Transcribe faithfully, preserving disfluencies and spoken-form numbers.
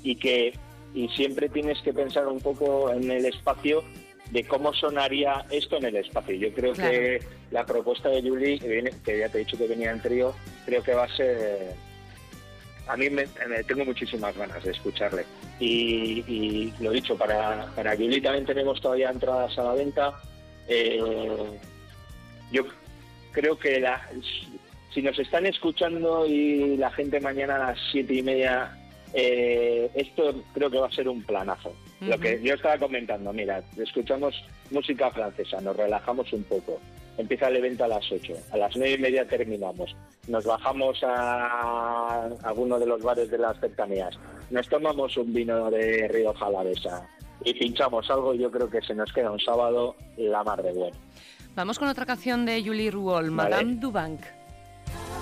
y que y siempre tienes que pensar un poco en el espacio de cómo sonaría esto en el espacio. Yo creo claro. que la propuesta de Juli, que, viene, que ya te he dicho que venía en trío, creo que va a ser... A mí me, me tengo muchísimas ganas de escucharle. Y, y lo dicho, para, para Juli también tenemos todavía entradas a la venta. Eh, yo creo que la, si nos están escuchando y la gente mañana a las siete y media... Eh, esto creo que va a ser un planazo. Uh-huh. Lo que yo estaba comentando, mira, escuchamos música francesa, nos relajamos un poco, empieza el evento a las ocho, a las nueve y media terminamos, nos bajamos a alguno de los bares de las cercanías, nos tomamos un vino de Rioja Alavesa y pinchamos algo. Yo creo que se nos queda un sábado la mar de bueno. Vamos con otra canción de Juli Ruol, Madame vale. du Banc.